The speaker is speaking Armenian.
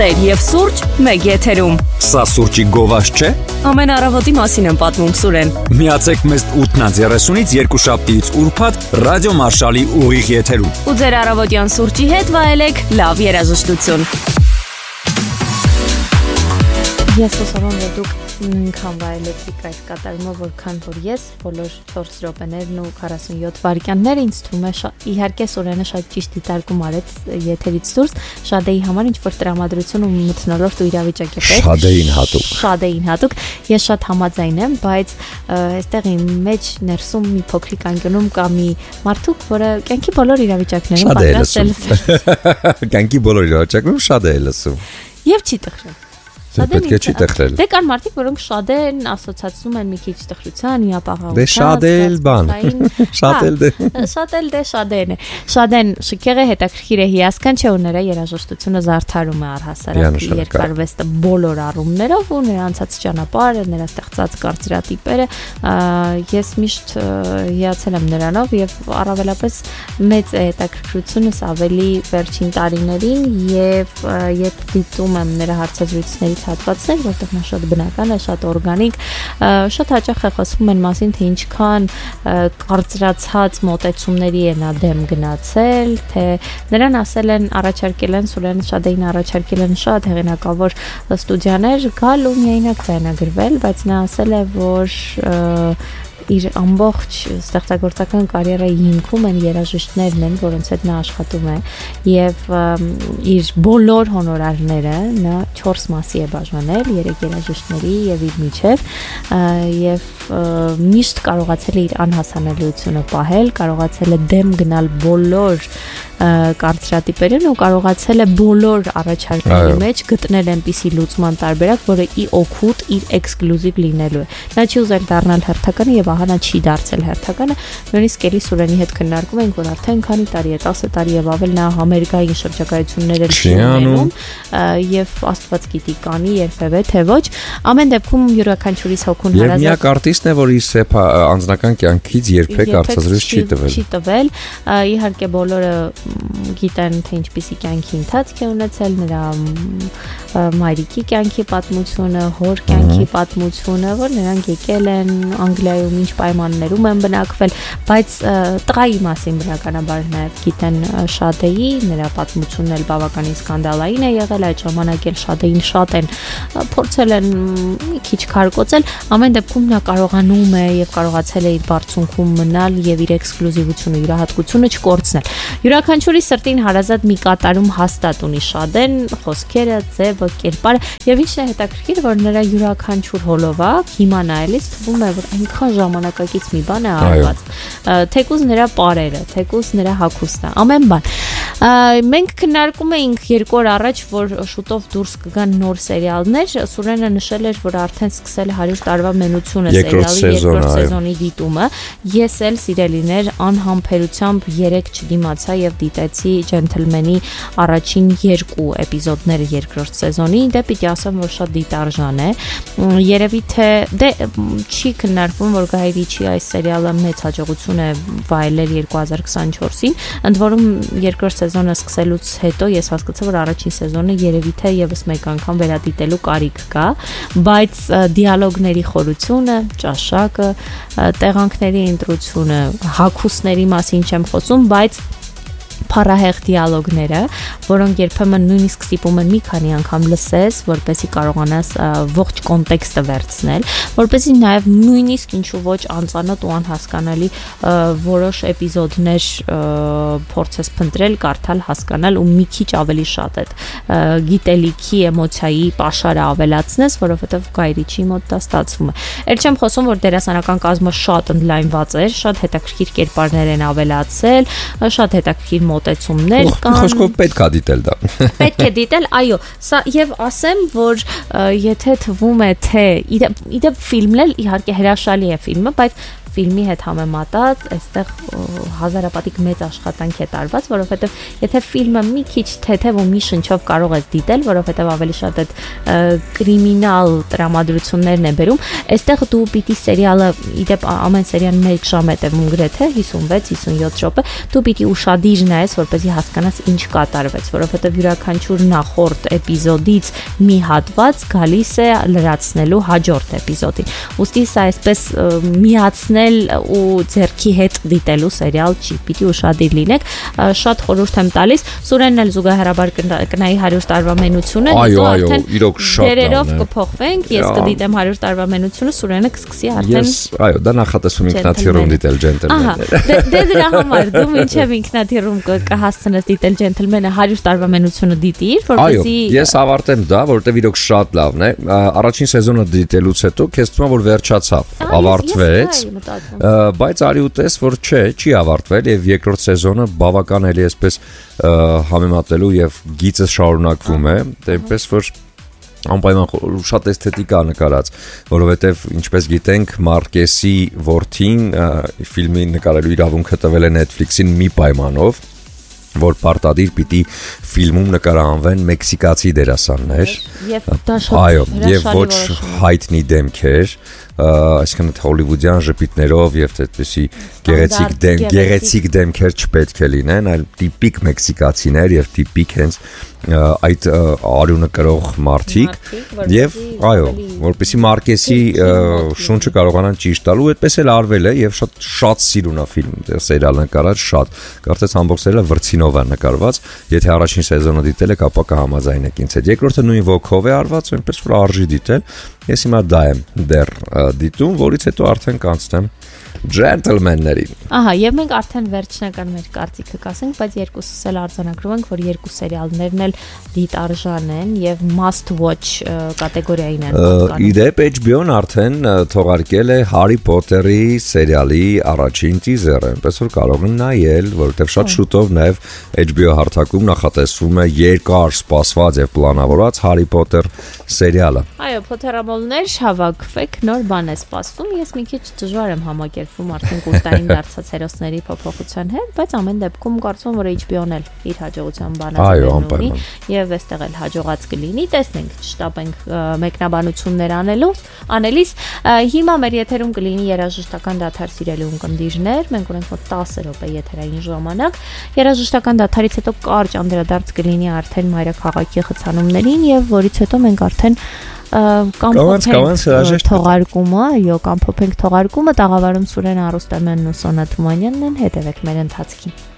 Եվ սուրճ մեկ եթերում։ Սա սուրճի գովազ չէ։ Ամեն առավոտի մասին եմ պատմում Սուրեն։ Միացեք մեզ 8:30-ից երկուշաբթիից ուրբաթ Ռադիո Մարշալի ուղիղ եթերում։ Ու ձեր առավոտյան սուրճի հետ վայելեք լավ երաժշտություն։ Ես հուսով եմ, որ դուք նույնքան վայելեցիք այս կատարումը, որքան որ ես բոլոր 4 րոպեներն ու 47 վայրկյանները ինձ թվում է իհարկե Սուրենը շատ ճիշտ դիտարկում արեց եթերից դուրս, Շադեի համար ինչ-որ տրամադրություն ու մթնոլորտ ու իրավիճակ է պետք։ Շադեին հատուկ, ես շատ համաձայն եմ, բայց այստեղ իմ մեջ ներսում մի փոքրիկ անկյունում կա մի մարդուկ, որը կյանքի բոլոր իրավիճակներում պատրաստ է լսել։ Կյանքի բոլոր իրավիճակներում շատ է լսում։ Եվ չի տխրել։ Պետք է չի տխրել։ Դե կան մարդիկ, որոնք շադեն ասոցացնում են մի քիչ տխրության, իապաղաղության։ Դե շադել բան։ Շադել շադեն է։ Շադեն շքեղը հետաքրքիր է հիասքանչ է ու նրա երաժշտությունը զարդարում է առհասարակ երկարվեստը բոլոր առումներով ու նրա անցած ճանապարհը, նրա ստեղծած կարծրատիպերը ես միշտ հիացել եմ նրանով եւ առավելապես մեծ է հետաքրքրությունս ավելի վերջին տարիներին եւ երբ դիտում եմ նրա հարցազրույցների հատվածներ, որտեղ նա շատ բնական է, շատ օրգանիկ, շատ հաճախ է խոսում այն մասին, թե ինչքան կարծրացած մոտեցումների է նա դեմ գնացել, թե նրան ասել են, առաջարկել են Սուրեն Շադեին առաջարկել են շատ հեղինակավոր ստուդիաներ գալ ու միայնակ ձայնագրվել, բայց նա ասել է, որ իր ամբողջ ստեղծագործական կարիերայի հիմքում են երաժիշտներն են, որոնց հետ նա աշխատում է եւ իր բոլոր հոնորարները նա 4 մասի է բաժանել, 3 երաժիշտների եւ իր միջև եւ միշտ կարողացել է իր անհասանելիությունը պահել, կարողացել է դեմ գնալ բոլոր կարծրատիպերին ու կարողացել է բոլոր առաջարկների մեջ գտնել այնպիսի լուծման տարբերակ, որը ի օգուտ իր էքսկլյուզիվ լինելու է։ Նա չի ուզել դառնալ հերթականը եւ ահա նա չի դարձել հերթականը։ Նույնիսկ էլի Սուրենի հետ քննարկում ենք, որ արդեն քանի տարի է, 10 տարի եւ ավել նա ամերիկայի շրջագայություններ էլ չի ունում եւ Աստված գիտի կանի երբևէ թե ոչ։ Ամեն դեպքում յուրաքանչյուրիս հոգուն հարազատ։ Եվ միակ արտիստն է, որ իր սեփ անձնական կյանքից երբեք արծազրույց չի տվել։ Իհարկե բոլորը գիտեն, թե ինչպիսի կյանքի ընթացք է ունեցել, նրա մայրիկի կյանքի պատմությունը, հոր կյանքի պատմությունը, որ նրանք եկել են Անգլիայում, ինչ պայմաններում են բնակվել, բայց տղայի մասին բնականաբար նաև գիտեն Շադեի, նրա պատմությունն էլ բավականին սկանդալային է եղել, այդ ժամանակ էլ Շադեին շատ են փորձել են մի քիչ քարկոծել, ամեն դեպքում նա կարողանում է եւ կարողացել է իր բարձունքում մնալ եւ իր էքսկլյուզիվությունը, յուրահատկությունը չկորցնել։ Յուրաքանչյուրի սրտին հարազատ մի կատարում հաստատ ունի Շադեն, խոսքերը, ձևը, կերպարը եւ ինչն է հետաքրքիր, որ նրա յուրաքանչյուր հոլովակ հիմա նայելիս թվում է, որ այնքան ժամանակակից մի բան է արված։ Թեկուզ նրա պարերը, թեկուզ նրա հագուստը, ամեն բան։ Մենք քննարկում էինք 2 օր առաջ, որ շուտով դուրս կգան նոր սերիալներ, Սուրենը նշել էր, որ արդեն սկսել է 100 տարվա մենությունը սերիալի 2-րդ սեզոնի դիտումը։ Ես էլ սիրելիներ անհամբերությամբ 3 չդիմացա եւ դիտեցի Gentleman-ի առաջին 2 էպիզոդները 2-րդ սեզոնի, դե պիտի ասեմ, որ շատ դիտարժան է։ Երևի թե դե չի քննարկվում, որ Գայ Ռիչի այս սերիալը մեծ հաջողություն է վայելել 2024-ին, ընդ որում 2-րդ սեզոնը սկսելուց հետո ես հասկացա, որ առաջին սեզոնը երևի թե եւս մեկ անգամ վերադիտելու կարիք կա, բայց դիալոգների խորությունը, ճաշակը, տեղանքների ընտրությունը, հագուստների մասին չեմ խոսում, բայց փառահեղ դիալոգները, որոնք երբեմն նույնիսկ ստիպում են մի քանի անգամ լսես, որպեսզի կարողանաս ողջ կոնտեքստը վերցնել, որպեսզի նաև նույնիսկ ինչու ոչ անծանոթ ու անհասկանալի որոշ էպիզոդներ փորձես փնտրել, կարդալ, հասկանալ ու մի քիչ ավելի շատ այդ գիտելիքի, էմոցիայի պաշարը ավելացնես, որովհետև Գայ Ռիչի մոտ դա ստացվում է։ Էլ չեմ խոսում, որ դերասանական կազմը շատ ընդլայնված էր, շատ հետաքրքիր կերպարներ են ավելացել, շատ հետաքրքիր մոտեցումներ կան։ Խոսքով պետք է դիտել դա։ Պետք է դիտել, այո, սա եւ ասեմ, որ եթե թվում է թե իդեպ ֆիլմն էլ իհարկե հրաշալի է ֆիլմը, բայց ֆիլմի հետ համեմատած այստեղ հազարապատիկ մեծ աշխատանք է տարված, որովհետև եթե ֆիլմը մի քիչ թեթև ու մի շնչով կարող ես դիտել, որովհետև ավելի շատ այդ կրիմինալ տրամադրություններն է բերում, այստեղ դու պիտի սերիալը, իդեպ ամեն սերիան 1 ժամ է տևում գրեթե 56-57 րոպե, դու պիտի ուշադիր նայես, որպեսզի հասկանաս ինչ կատարվեց, որովհետև յուրաքանչյուր նախորդ էպիզոդից մի հատված գալիս է լրացնելու հաջորդ էպիզոդին։ Ուստի սա այսպես միացնել ու ձեռքի հետ դիտելու սերիալ չի, պիտի ուշադիր լինեք, շատ խորհուրդ եմ տալիս։ Սուրենն էլ զուգահեռաբար կնայի 100 տարվա մենությունը, այո, իրոք շատ դերերով կփոխվենք, ես կդիտեմ 100 տարվա մենությունը, Սուրենը կսկսի արդեն։ Այո, դա նախատեսում ինքնաթիռում դիտել ջենտլմենները։ Դե դրա համար դու մինչև ինքնաթիռում կհասցնես դիտել ջենտլմենը 100 տարվա մենությունը դիտիր, որպեսզի ես ավարտեմ դա, որովհետև իրոք շատ լավն է։ Առաջին սեզոնը դիտելուց հետո քեզ թվում է որ վերջացավ, ավարտվեց, բայց արի ու տես որ չի ավարտվել եւ երկրորդ սեզոնը բավական էլի այսպես համեմատելու եւ գիծը շարունակվում է, այնպես որ անպայման շատ էսթետիկա նկարած, որովհետև ինչպես գիտենք Մարկեսի որդին ֆիլմի նկարելու իրավունքը տվել է Netflix-ին մի պայմանով, որ պարտադիր պիտի ֆիլմում նկարահանվեն մեքսիկացի դերասաններ եւ ոչ հայտնի դեմքեր, այսինքն հոլիվուդյան ժպիտներով եւ այդպիսի գեղեցիկ դեմքեր չպետք է լինեն, այլ տիպիկ մեքսիկացիներ եւ տիպիկ հենց այդ արյունը կրող մարդիկ եւ որպեսզի Մարկեսի շունչը կարողանան ճիշտ տալու, այդպես էլ արվել է եւ շատ սիրուն է ֆիլմ, սերիալ նկարած շատ, կարծես ամբողջ սերիալը վրցինով է նկարված, եթե առաջին սեզոնը դիտել եք, ապա կհամաձայնեք ինձ հետ։ Երկրորդը նույն ոգով է արված, այնպես որ արժի դիտել։ Ես հիմա դա եմ դեռ դիտում, որից հետո արդեն կանցնեմ ջենտլմեններին։ Ահա, եւ մենք արդեն վերջնական մեր կարծիքը կասենք, բայց երկուսս էլ արձանագրում ենք, որ երկու սերիալներն էլ դիտարժան են եւ must watch կատեգորիային են պատկանում։ Իդեպ HBO-ն արդեն թողարկել է Հարի Փոթերի սերիալի առաջին տիզերը, այնպես որ կարող են նայել, որովհետեւ շատ շուտով նաեւ HBO հարթակում նախատեսվում է երկար սպասված եւ պլանավորված Հարի Փոթեր սերիալը։ Այո, Փոթերամոլներ, հավաքվեք, նոր բան է սպասվում, ես մի քիչ դժվար եմ համակերպվում արդեն կուլտային դարձած հերոսների փոփոխության հետ, բայց ամեն դեպքում կարծում եմ, որ HBO-ն էլ իր հաջողության բանացումն ունի եւ այստեղ էլ հաջողած կլինի, տեսնենք, չշտապենք մեկնաբանություններ անելիս։ Հիմա մեր եթերում կլինի երաժշտական դադար սիրելի ունկնդիրներ, մենք ունենք մոտ 10 րոպե եթերային ժամանակ։ Երաժշտական դադարից հետո կարճ անդրադարձ կլինի արդեն մայրաքաղաքի խցանումներին եւ որից հետո մենք արդեն կամ թողարկումը, կամ փոփենք թողարկումը, տաղավարում Սուրեն Արուստամյանն ու Սոնա Թումանյանն են, հետևեք մեր ընթացքին։